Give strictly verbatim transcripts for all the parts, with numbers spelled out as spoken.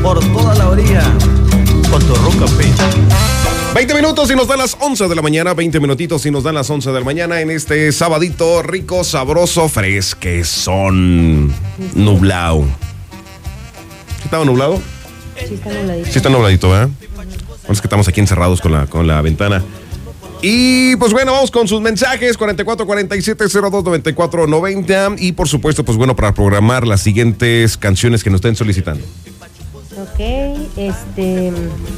por toda la orilla con tu ruca pinche. veinte minutos y nos dan las once de la mañana, veinte minutitos y nos dan las once de la mañana en este sabadito rico, sabroso, fresquezón, nublado. ¿Sí estaba nublado? Sí está nubladito. Sí está nubladito, ¿verdad? Bueno, es que estamos aquí encerrados con la, con la ventana. Y pues bueno, vamos con sus mensajes, cuarenta y cuatro cuarenta y siete cero dos noventa y cuatro noventa. Y por supuesto, pues bueno, para programar las siguientes canciones que nos estén solicitando. Ok, este...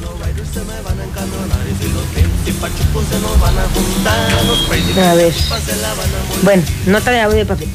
A ver. Bueno, nota de audio, papi.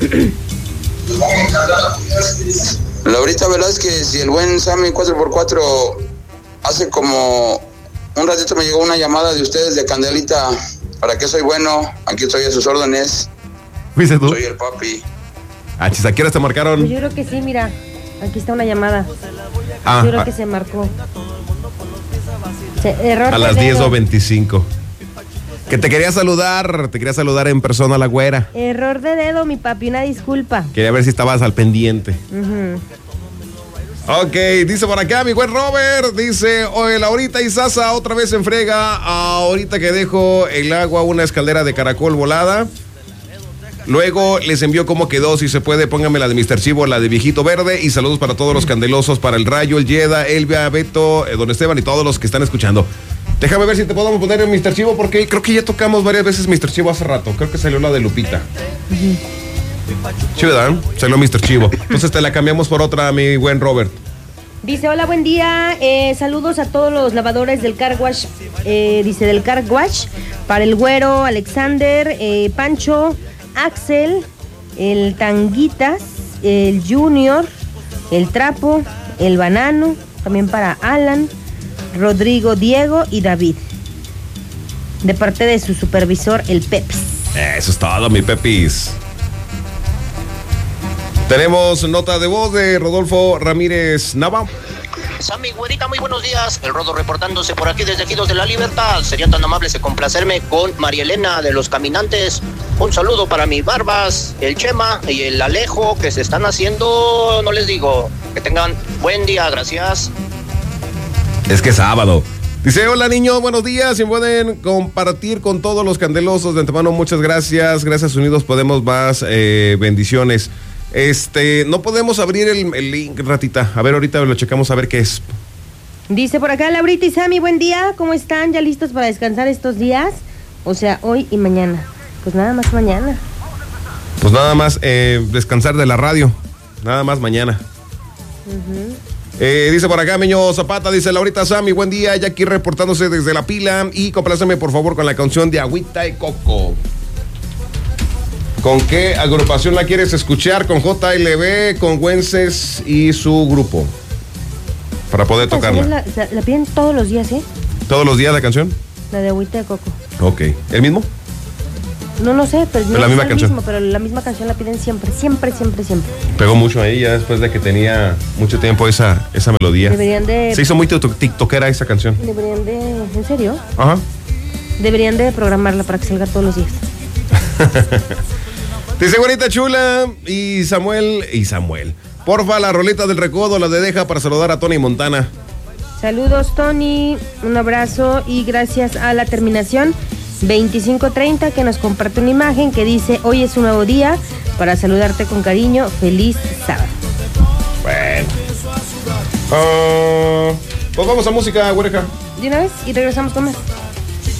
Laurita Velázquez y el buen Sammy cuatro por cuatro, hace como un ratito me llegó una llamada de ustedes de Candelita. ¿Para qué soy bueno? Aquí estoy a sus órdenes. ¿Fuiste tú? Soy el papi. Ah, chis, ¿a qué hora te marcaron? Pues yo creo que sí, mira. Aquí está una llamada. Ah, yo creo ah. que se marcó. Se, error A de las diez dedo. o veinticinco. Que te quería saludar, te quería saludar en persona, la güera. Error de dedo, mi papi, una disculpa. Quería ver si estabas al pendiente. Uh-huh. Ok, dice por acá mi buen Robert, dice, oye, Laurita y Sasa otra vez en frega, ahorita que dejo el agua una escaldera de caracol volada. Luego les envió cómo quedó, si se puede, póngame la de mister Chivo, la de Viejito Verde, y saludos para todos los candelosos, para el Rayo, el Yeda, Elvia, Beto, eh, Don Esteban y todos los que están escuchando. Déjame ver si te podemos poner en mister Chivo, porque creo que ya tocamos varias veces mister Chivo hace rato, creo que salió la de Lupita. Uh-huh. Sí, ¿verdad? Salió mister Chivo. Entonces te la cambiamos por otra, mi buen Robert. Dice, hola, buen día, eh, saludos a todos los lavadores del Car Wash, eh, dice del Car Wash, para el Güero, Alexander, eh, Pancho, Axel, el Tanguitas, el Junior, el Trapo, el Banano, también para Alan, Rodrigo, Diego y David, de parte de su supervisor, el Pepis. Eso es todo, mi Pepis. Tenemos nota de voz de Rodolfo Ramírez Nava. Sammy, güerita, muy buenos días. El Rodo reportándose por aquí desde Ejidos de la Libertad. Sería tan amable de complacerme con María Elena de los Caminantes. Un saludo para mis Barbas, el Chema y el Alejo, que se están haciendo, no les digo. Que tengan buen día, gracias. Es que es sábado. Dice, hola niño, buenos días, y pueden compartir con todos los candelosos. De antemano, muchas gracias. Gracias unidos podemos más, eh, bendiciones. Este, no podemos abrir el, el link, ratita. A ver, ahorita lo checamos a ver qué es. Dice por acá Laurita y Sammy, buen día, ¿cómo están? ¿Ya listos para descansar estos días? O sea, hoy y mañana. Pues nada más mañana. Pues nada más eh, descansar de la radio. Nada más mañana. Uh-huh. Eh, dice por acá Meño Zapata, dice Laurita Sammy, buen día, ya aquí reportándose desde la pila. Y compláceme por favor con la canción de Agüita y Coco. ¿Con qué agrupación la quieres escuchar? ¿Con J L B, con Güences y su grupo? Para poder tocarla. La, la, la piden todos los días, ¿eh? ¿Todos los días la canción? La de Agüita de Coco. Ok. ¿El mismo? No, no sé, pero no la es misma el canción. mismo, pero la misma canción la piden siempre, siempre, siempre, siempre. Pegó mucho ahí ya después de que tenía mucho tiempo esa, esa melodía. Deberían de... Se hizo muy tiktokera esa canción. Deberían de... ¿En serio? Ajá. Deberían de programarla para que salga todos los días. Dice güerita chula y Samuel y Samuel. Porfa, la roleta del recodo, la de Deja, para saludar a Tony Montana. Saludos, Tony. Un abrazo y gracias a la terminación veinticinco treinta que nos comparte una imagen que dice: hoy es un nuevo día para saludarte con cariño. Feliz sábado. Bueno. Uh, pues vamos a música, güereja. De una vez y regresamos con más.